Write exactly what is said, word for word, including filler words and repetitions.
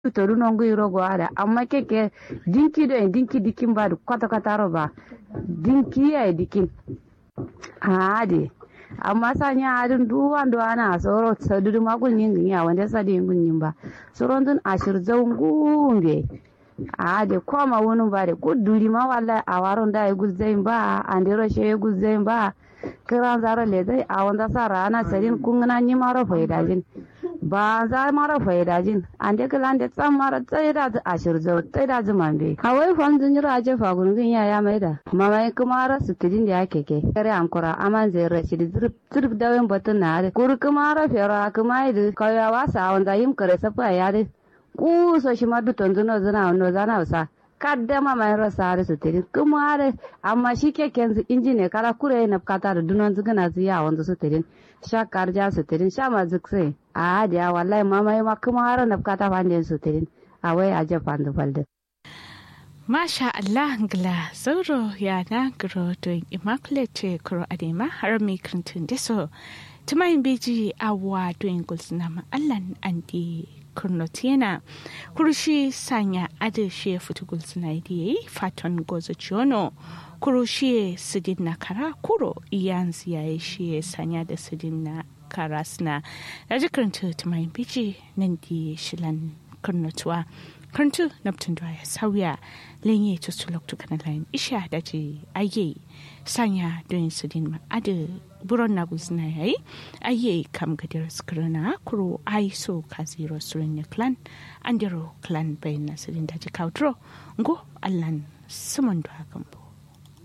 to du nongu iro go ada amma keke dinki do en dinki dikin ba kwata kwata roba dinki ya dikin ade amma sanya adun duwan do ana soro sadudu magul yin ya wanda sadi yin ba soron dun ashir zaungumbe ade koma wonun ba de kuduri ma wallahi a waron da ya guzzain ba andero she guzzain ba kiran zaro le dai a wanda sara ana sarin kungana ni maro faidajin ba za mara faidajin ande kala ande tsam mara tsaida ashir zau tsaida zumambe kawai fam dun jira je fa gungun ya ya maida mama kuma ra sutidin da yake ke kare amkura aman zai rashi da zurf zurf dawen batun na da kur kuma ra fera kuma idu kawai wasa wanda yim kare safa ya da ku so shi madu tonzuno zana no zana usa kaddama mai rasa da sutidin kuma da amma shi keken injine kala kure na kata da dunon zugana ziya wanda sutidin shakar ja sutidin sha ma zukse a da wallahi mama ma kuma har na kata fanden sutidin a wai a jafan da falda Masha Allah ngla zauro ya na gro to immaculate kuro adema har mi krintun deso tumayin beji awa doing gulsna ma Allah andi kurnotiena kurushi sanya ade she futugul sinaidi faton gozo chiono kurushi sidin na kara kuro iyanzi ya she sanya da sidin na karasna yaji karanta tumayin biji nan di shilan kurnotuwa karantu naptun da ya sauya lenye to sulok to kanalain isha daji aye sanya don sidin ma ade buron na guzna yayi aye kam gadir skrana kuro ai so kaziro surin clan andero clan bayna sidin daji kautro ngo allan sumun da kambo